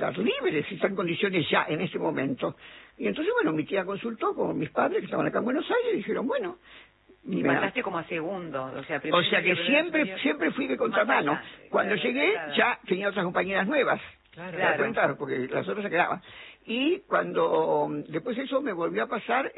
quedar libre si está en condiciones ya en este momento. Y entonces, bueno, mi tía consultó con mis padres que estaban acá en Buenos Aires y dijeron, bueno... Y pasaste como a segundo, o sea, que siempre fui de contramano. Cuando llegué ya tenía otras compañeras nuevas. ¿Te das cuenta? Porque las otras se quedaban. Y cuando después eso me volvió a pasar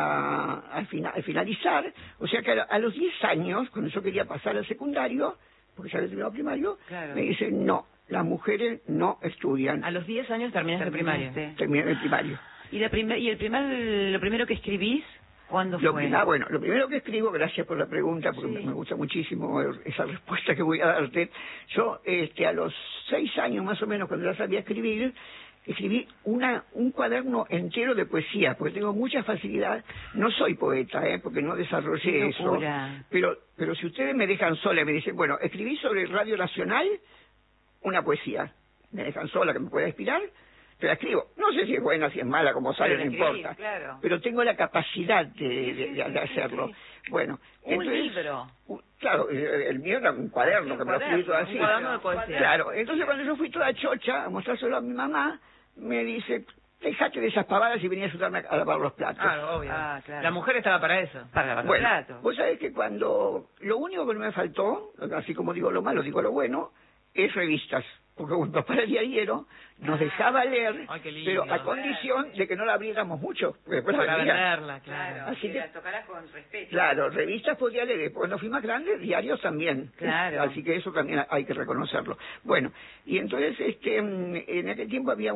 al finalizar, o sea que a los 10 años, cuando yo quería pasar al secundario, porque ya había terminado primario, me dicen, no, las mujeres no estudian. A los 10 años terminaste el primario. Terminé el primario. ¿Y lo primero que escribís? ¿Cuándo fue? Bueno, lo primero que escribo, gracias por la pregunta, porque me gusta muchísimo esa respuesta que voy a darte. Yo, a los 6 años más o menos, cuando ya sabía escribir, escribí un cuaderno entero de poesía, porque tengo mucha facilidad. No soy poeta, porque no desarrollé eso. Pero si ustedes me dejan sola y me dicen, bueno, escribí sobre Radio Nacional una poesía, me dejan sola que me pueda inspirar, te la escribo. No sé si es buena, si es mala, como sale, no importa. Pero tengo la capacidad de hacerlo. Bueno, un libro. Claro, el mío era un cuaderno que me lo escribí todo así. Un cuaderno de poesía. Claro, entonces cuando yo fui toda chocha a mostrárselo a mi mamá, me dice, dejate de esas pavadas y venía a ayudarme a lavar los platos. Claro, obvio. La mujer estaba para eso, para lavar los platos. Vos sabés que lo único que no me faltó, así como digo lo malo, digo lo bueno, es revistas. Porque un papá era diariero, nos dejaba leer, pero a condición de que no la abriéramos mucho. Después para venderla, claro. Así que la tocaras con respeto. Claro, revistas podía leer. Cuando fui más grande, diarios también. Claro. Así que eso también hay que reconocerlo. Bueno, y entonces en aquel tiempo había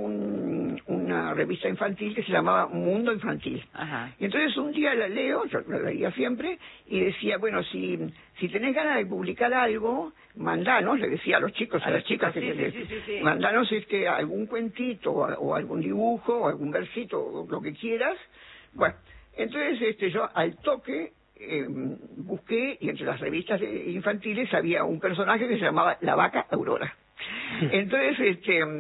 una revista infantil que se llamaba Mundo Infantil. Ajá. Y entonces un día la leo, yo la leía siempre, y decía, bueno, si tenés ganas de publicar algo, mandanos, le decía a los chicos, a las chicas, mandanos algún cuentito o algún dibujo o algún versito o lo que quieras. Bueno, entonces yo al toque busqué, y entre las revistas infantiles había un personaje que se llamaba La Vaca Aurora. Entonces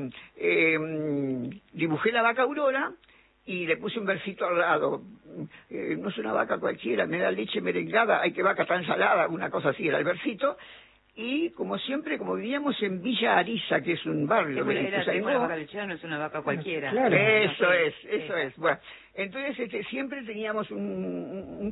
dibujé la vaca Aurora y le puse un versito al lado. No es una vaca cualquiera, me da leche merengada, hay que vaca tan salada, una cosa así era el versito. Y como siempre, como vivíamos en Villa Ariza, que es un barrio de Ituzaingó, una vaca lechera no es una vaca cualquiera. Claro, eso es. Bueno, entonces siempre teníamos un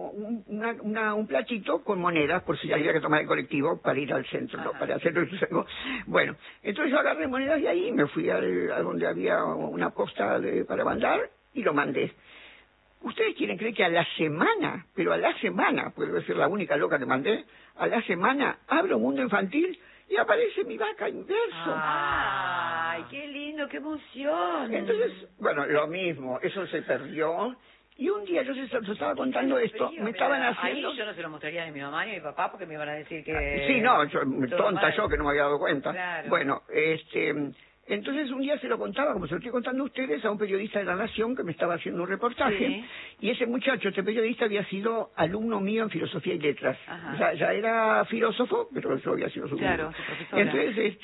platito con monedas, por si había que tomar el colectivo para ir al centro, para el centro de Ituzaingó. Bueno, entonces yo agarré monedas de ahí, me fui a donde había una posta para mandar y lo mandé. ¿Ustedes quieren creer que a la semana, puedo decir la única loca que mandé, a la semana abro Mundo Infantil y aparece mi vaca inverso? ¡Ay, qué lindo, qué emoción! Entonces, bueno, lo mismo, eso se perdió. Y un día yo estaba contando esto, me estaban haciendo... Ahí yo no se lo mostraría a mi mamá ni a mi papá porque me iban a decir que... Sí, no, tonta yo que no me había dado cuenta. Claro. Bueno, entonces un día se lo contaba, como se lo estoy contando a ustedes, a un periodista de La Nación que me estaba haciendo un reportaje, y ese muchacho, este periodista, había sido alumno mío en Filosofía y Letras. Ya era filósofo, pero yo había sido su profesora. Entonces,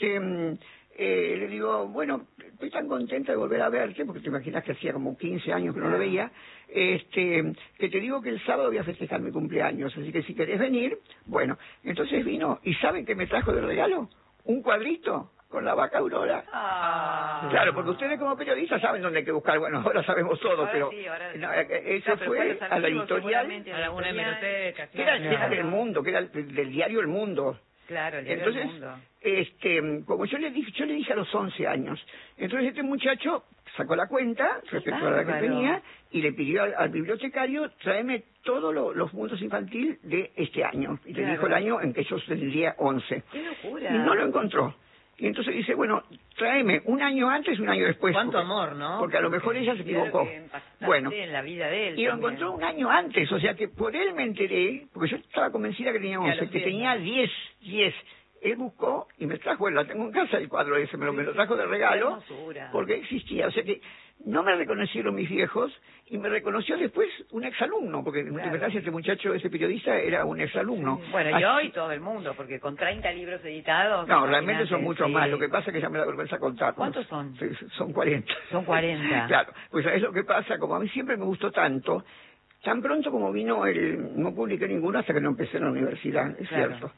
le digo, bueno, estoy tan contenta de volver a verte, porque te imaginas que hacía como 15 años que no lo veía, que te digo que el sábado voy a festejar mi cumpleaños, así que si querés venir, bueno. Entonces vino, ¿y saben qué me trajo de regalo? Un cuadrito con la vaca Aurora. Claro, porque ustedes como periodistas saben dónde hay que buscar, bueno, ahora sabemos todo, pero eso fue a la editorial, a alguna hemeroteca, que era del Mundo, que era del diario El Mundo. Claro, el diario El Mundo. Entonces, como yo le dije a los 11 años, entonces este muchacho sacó la cuenta respecto a la que tenía y le pidió al bibliotecario, tráeme todos los mundos infantil de este año. Y le dijo el año en que yo tendría 11. ¡Qué locura! Y no lo encontró. Y entonces dice, bueno, tráeme un año antes y un año después. ¿Cuánto amor, no? Porque a lo mejor ella se equivocó. Bueno, en la vida de él y lo encontró un año antes, o sea que por él me enteré, porque yo estaba convencida que tenía 11, que tenía 10. Él buscó y me trajo, la tengo en casa el cuadro ese, me lo trajo de regalo, porque existía. O sea que no me reconocieron mis viejos y me reconoció después un exalumno, porque de verdad este muchacho, ese periodista, era un exalumno. Sí. Bueno, y hoy todo el mundo, porque con 30 libros editados... No, realmente son muchos más, lo que pasa es que ya me da vergüenza contar. ¿Cuántos son? Son 40. Son 40. Claro, pues es lo que pasa, como a mí siempre me gustó tanto, tan pronto como vino no publiqué ninguno hasta que no empecé en la universidad, es cierto.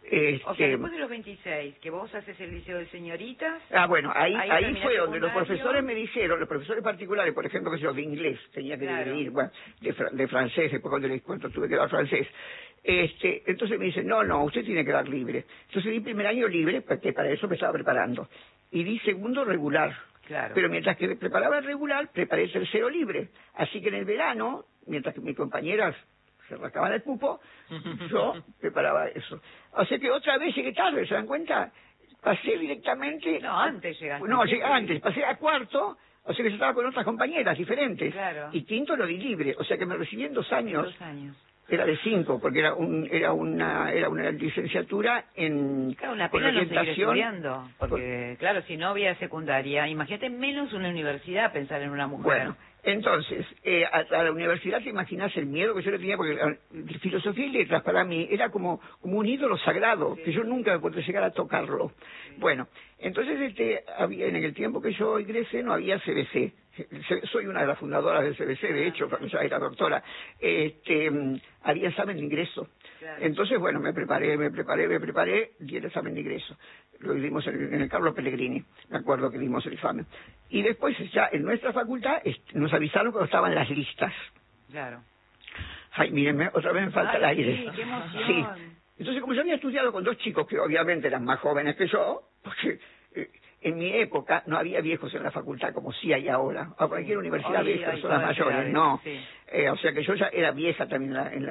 O sea, después de los 26, que vos haces el liceo de señoritas... Bueno, ahí fue donde los profesores me dijeron, los profesores particulares, por ejemplo, que yo de inglés tenía que dividir, bueno, de francés, después cuando tuve que dar francés. Entonces me dicen, no, usted tiene que dar libre. Entonces di primer año libre, porque para eso me estaba preparando. Y di segundo regular. Claro. Pero mientras que preparaba el regular, preparé el tercero libre. Así que en el verano, mientras que mis compañeras se rascaban el pupo, yo preparaba eso. O sea que otra vez llegué tarde, ¿se dan cuenta? Pasé directamente... No, antes llegaste. No, llegué antes, pasé a cuarto, o sea que yo estaba con otras compañeras diferentes. Claro. Y quinto lo di libre, o sea que me recibí en 2 años. 2 años. Era de 5, porque era una licenciatura en claro, una pena orientación. No seguir estudiando, porque claro, si no había secundaria, imagínate menos una universidad, pensar en una mujer. Bueno, entonces, a la universidad te imaginas el miedo que yo le tenía, porque filosofía y letras para mí era como un ídolo sagrado, que yo nunca podía llegar a tocarlo. Bueno, entonces en el tiempo que yo ingresé no había CBC. Soy una de las fundadoras del CBC, de hecho, cuando ya era doctora. Había examen de ingreso. Claro. Entonces, bueno, me preparé, di el examen de ingreso. Lo dimos en el Carlos Pellegrini, me acuerdo que dimos el examen. Y después, ya en nuestra facultad, nos avisaron cuando estaban las listas. Claro. Ay, mírenme, otra vez me falta el aire. Sí, qué emoción. Sí. Entonces, como yo había estudiado con 2 chicos que obviamente eran más jóvenes que yo, porque... en mi época no había viejos en la facultad como sí hay ahora. A cualquier universidad ves personas mayores, no. Sí. O sea que yo ya era vieja también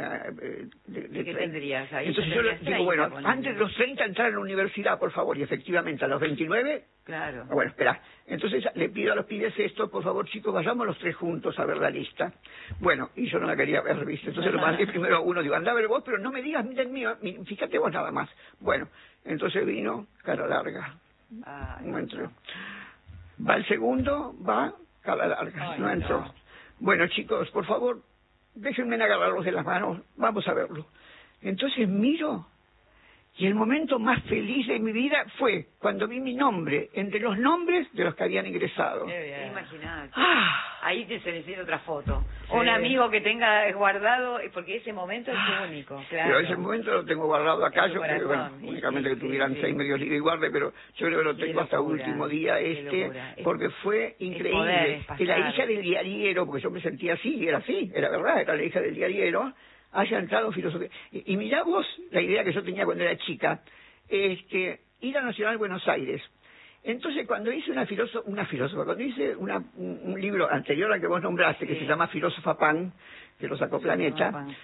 ¿Qué tendrías ahí? Entonces yo digo, bueno, antes de los 30 entrar en la universidad, por favor, y efectivamente a los 29... Claro. Bueno, espera. Entonces le pido a los pibes esto, por favor, chicos, vayamos los 3 juntos a ver la lista. Bueno, y yo no la quería ver, ¿viste? Entonces lo mandé primero a uno, digo, anda a ver vos, pero no me digas del mío, fíjate vos nada más. Bueno, entonces vino, cara larga. No entró. Va el segundo, cara larga, no entró. No. Bueno, chicos, por favor, déjenme agarrarlos de las manos, vamos a verlo. Entonces miro, y el momento más feliz de mi vida fue cuando vi mi nombre entre los nombres de los que habían ingresado. Imagínate. Ahí se necesita otra foto. Sí. Un amigo que tenga guardado, porque ese momento es único, claro. Pero ese momento lo tengo guardado acá, yo creo, bueno, únicamente que tuvieran 6 medios libres y guarde, pero yo creo que lo tengo hasta último día porque fue increíble que la hija del diariero, porque yo me sentía así, era verdad, era la hija del diariero, haya entrado en filosofía. Y mirá vos la idea que yo tenía cuando era chica, ir a Nacional Buenos Aires. Entonces, cuando hice cuando hice un libro anterior al que vos nombraste, que se llama Filósofa Pan, que lo sacó Planeta, Pan,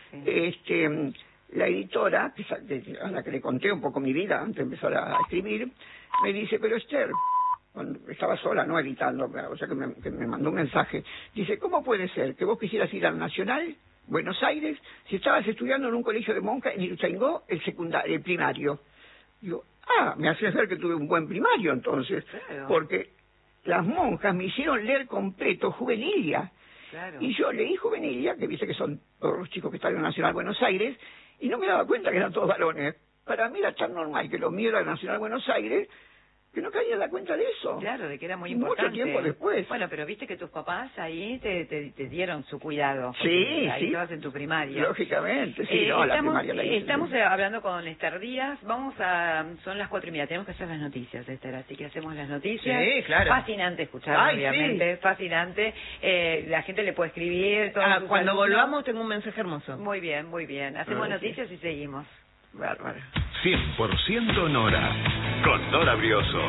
la editora, a la que le conté un poco mi vida antes de empezar a escribir, me dice, pero Esther, cuando estaba sola, no editando, o sea que me mandó un mensaje, dice, ¿cómo puede ser que vos quisieras ir al Nacional Buenos Aires si estabas estudiando en un colegio de monjas en Ituzaingó el primario? Digo, me hace ver que tuve un buen primario entonces, claro. Porque las monjas me hicieron leer completo Juvenilia. Claro. Y yo leí Juvenilia, que dice que son todos los chicos que están en el Nacional Buenos Aires, y no me daba cuenta que eran todos varones. Para mí era tan normal que lo mío era el Nacional Buenos Aires, que no caía en la cuenta de eso. Claro, de que era muy importante. Mucho tiempo después. Bueno, pero viste que tus papás ahí te dieron su cuidado. Sí, ahí estabas en tu primaria. Lógicamente, sí. La primaria la hice. Estamos hablando con Esther Díaz. Son las 4:30. Tenemos que hacer las noticias, Esther. Así que hacemos las noticias. Sí, claro. Fascinante escuchar, obviamente. Sí. Fascinante. La gente le puede escribir. Cuando volvamos tengo un mensaje hermoso. Muy bien, muy bien. Hacemos noticias y seguimos. Bárbara. 100% Nora, con Nora Brioso,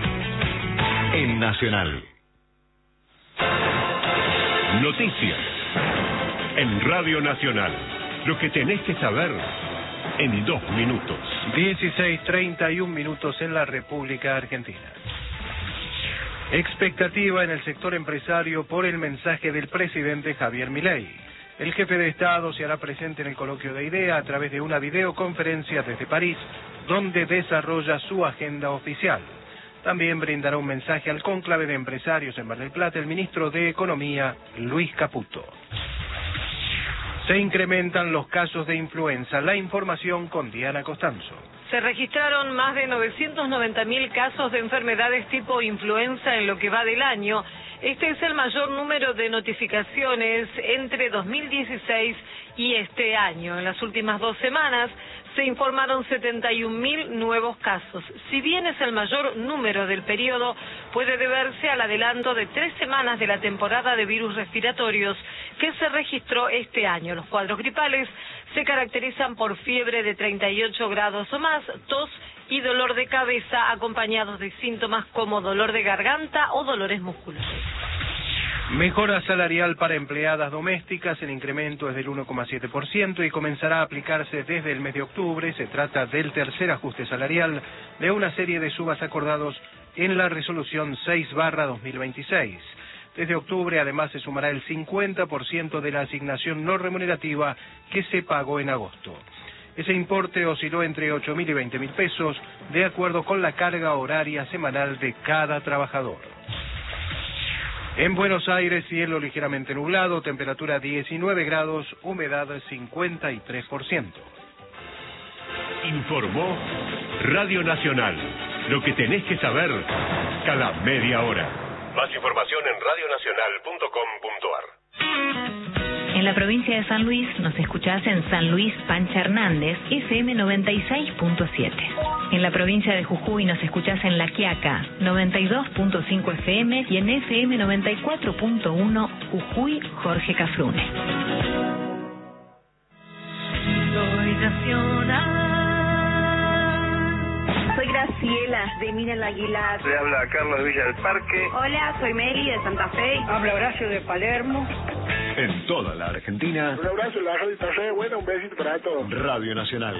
en Nacional. Noticias, en Radio Nacional. Lo que tenés que saber en 2 minutos. 16:31 en la República Argentina. Expectativa en el sector empresario por el mensaje del presidente Javier Milei. El jefe de Estado se hará presente en el coloquio de IDEA a través de una videoconferencia desde París, donde desarrolla su agenda oficial. También brindará un mensaje al cónclave de empresarios en Mar del Plata el ministro de Economía, Luis Caputo. Se incrementan los casos de influenza. La información con Diana Costanzo. Se registraron más de 990.000 casos de enfermedades tipo influenza en lo que va del año. Este es el mayor número de notificaciones entre 2016 y este año. En las últimas 2 semanas se informaron 71.000 nuevos casos. Si bien es el mayor número del periodo, puede deberse al adelanto de 3 semanas de la temporada de virus respiratorios que se registró este año. Los cuadros gripales se caracterizan por fiebre de 38 grados o más, tos y dolor de cabeza acompañados de síntomas como dolor de garganta o dolores musculares. Mejora salarial para empleadas domésticas, el incremento es del 1,7% y comenzará a aplicarse desde el mes de octubre. Se trata del tercer ajuste salarial de una serie de subas acordados en la resolución 6/2026. Desde octubre, además, se sumará el 50% de la asignación no remunerativa que se pagó en agosto. Ese importe osciló entre 8.000 y 20.000 pesos, de acuerdo con la carga horaria semanal de cada trabajador. En Buenos Aires, cielo ligeramente nublado, temperatura 19 grados, humedad 53%. Informó Radio Nacional. Lo que tenés que saber cada media hora. Más información en radionacional.com.ar. En la provincia de San Luis nos escuchás en San Luis Pancha Hernández, FM 96.7. En la provincia de Jujuy nos escuchás en La Quiaca, 92.5 FM y en FM 94.1 Jujuy Jorge Cafrune. Soy nacional. Soy Graciela, de Minel Aguilar. Le habla Carlos Villa del Parque. Hola, soy Meli, de Santa Fe. Habla Horacio, de Palermo. En toda la Argentina. Un abrazo, la radio está re buena, un besito para todos. Radio Nacional.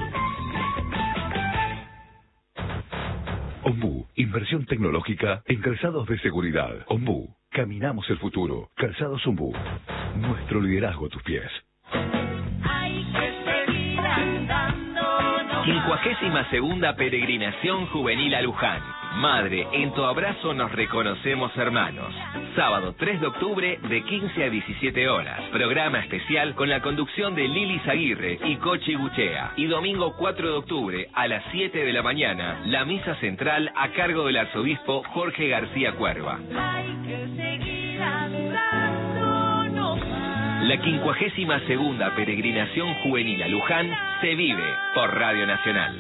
Ombú, inversión tecnológica en calzados de seguridad. Ombú, caminamos el futuro. Calzados Ombú, nuestro liderazgo a tus pies. Hay que seguir andando. 52ª Peregrinación Juvenil a Luján. Madre, en tu abrazo nos reconocemos hermanos. Sábado 3 de octubre de 15 a 17 horas. Programa especial con la conducción de Lili Zaguirre y Cochi Guchea. Y domingo 4 de octubre a las 7 de la mañana, la misa central a cargo del arzobispo Jorge García Cuerva. Hay que seguir andando. La 52ª Peregrinación Juvenil a Luján se vive por Radio Nacional.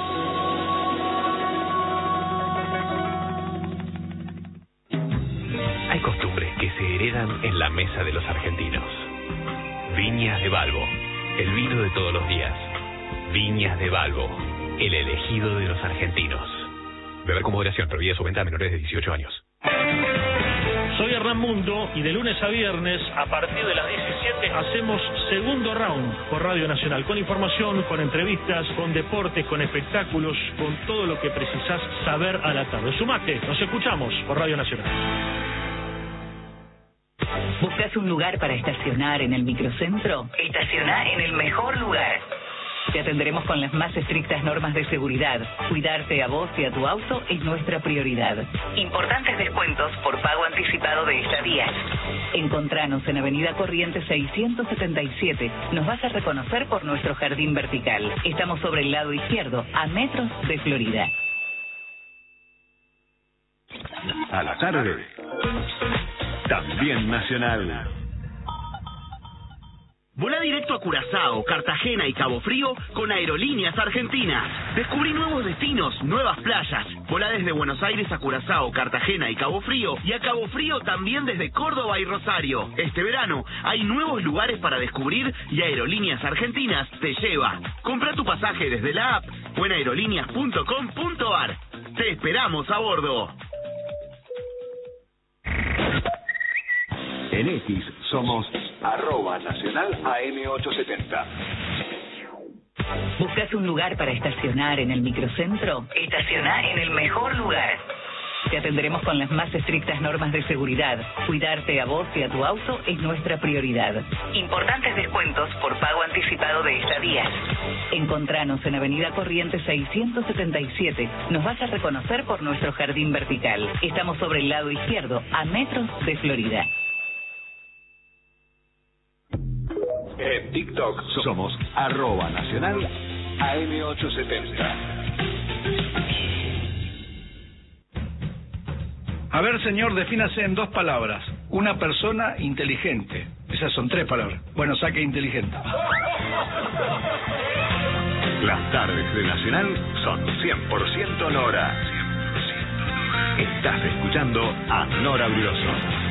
Hay costumbres que se heredan en la mesa de los argentinos. Viñas de Balbo, el vino de todos los días. Viñas de Balbo, el elegido de los argentinos. Beber con moderación, prohibida su venta a menores de 18 años. Soy Hernán Mundo y de lunes a viernes, a partir de las 17, hacemos Segundo Round por Radio Nacional, con información, con entrevistas, con deportes, con espectáculos, con todo lo que precisás saber a la tarde. Sumate, nos escuchamos por Radio Nacional. ¿Buscas un lugar para estacionar en el microcentro? Estacioná en el mejor lugar. Te atenderemos con las más estrictas normas de seguridad. Cuidarte a vos y a tu auto es nuestra prioridad. Importantes descuentos por pago anticipado de estadías. Encontranos en Avenida Corrientes 677. Nos vas a reconocer por nuestro jardín vertical. Estamos sobre el lado izquierdo, a metros de Florida. A la tarde. También nacional. Volá directo a Curazao, Cartagena y Cabo Frío con Aerolíneas Argentinas. Descubrí nuevos destinos, nuevas playas. Volá desde Buenos Aires a Curazao, Cartagena y Cabo Frío. Y a Cabo Frío también desde Córdoba y Rosario. Este verano hay nuevos lugares para descubrir y Aerolíneas Argentinas te lleva. Compra tu pasaje desde la app o en aerolíneas.com.ar. Te esperamos a bordo. En X somos @Nacional AM870. ¿Buscas un lugar para estacionar en el microcentro? Estacioná en el mejor lugar. Te atenderemos con las más estrictas normas de seguridad. Cuidarte a vos y a tu auto es nuestra prioridad. Importantes descuentos por pago anticipado de estadías. Encontranos en Avenida Corrientes 677. Nos vas a reconocer por nuestro jardín vertical. Estamos sobre el lado izquierdo, a metros de Florida. En TikTok somos @Nacional AM870. A ver, señor, defínase en 2 palabras. Una persona inteligente. Esas son 3 palabras. Bueno, saque inteligente. Las tardes de Nacional son 100% Nora. Estás escuchando a Nora Brioso.